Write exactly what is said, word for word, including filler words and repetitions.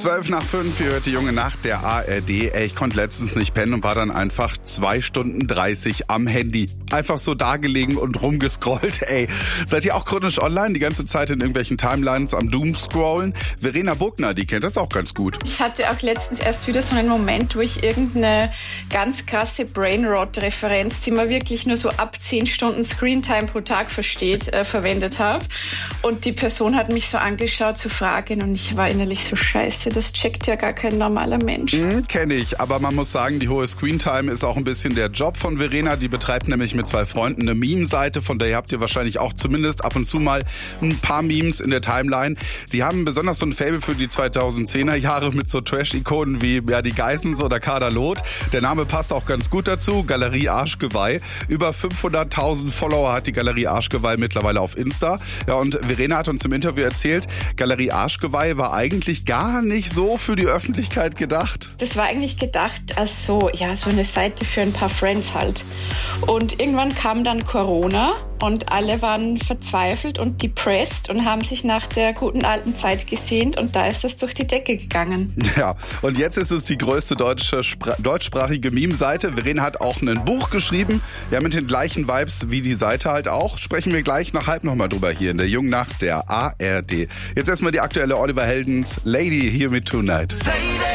Zwölf nach fünf, ihr hört die junge Nacht der A R D. Ey, ich konnte letztens nicht pennen und war dann einfach zwei Stunden dreißig am Handy. Einfach so dagelegen und rumgescrollt, ey. Seid ihr auch chronisch online, die ganze Zeit in irgendwelchen Timelines am Doomscrollen? Verena Buckner, die kennt das auch ganz gut. Ich hatte auch letztens erst wieder so einen Moment, wo ich irgendeine ganz krasse Brainrot-Referenz, die man wirklich nur so ab zehn Stunden Screentime pro Tag versteht, äh, verwendet habe. Und die Person hat mich so angeschaut zu fragen und ich war innerlich so scheiße, das checkt ja gar kein normaler Mensch. Mhm, kenne ich, aber man muss sagen, die hohe Screentime ist auch ein bisschen der Job von Verena. Die betreibt nämlich mit zwei Freunden eine Meme-Seite, von der habt ihr wahrscheinlich auch zumindest ab und zu mal ein paar Memes in der Timeline. Die haben besonders so ein Faible für die zweitausendzehner Jahre mit so Trash-Ikonen wie ja, die Geissens oder Kader Loth. Der Name passt auch ganz gut dazu, Galerie Arschgeweih. Über fünfhunderttausend Follower hat die Galerie Arschgeweih mittlerweile auf Insta. Ja, und Verena hat uns im Interview erzählt, Galerie Arschgeweih war eigentlich gar nicht so für die Öffentlichkeit gedacht. Das war eigentlich gedacht als so, ja, so eine Seite für ein paar Friends halt. Und irgendwann kam dann Corona und alle waren verzweifelt und depressed und haben sich nach der guten alten Zeit gesehnt und da ist das durch die Decke gegangen. Ja, und jetzt ist es die größte deutsche, Spra- deutschsprachige Meme-Seite. Verena hat auch ein Buch geschrieben, ja, mit den gleichen Vibes wie die Seite halt auch. Sprechen wir gleich nach halb nochmal drüber hier in der jungen Nacht der A R D. Jetzt erstmal die aktuelle Oliver Heldens Lady Hear Me Tonight.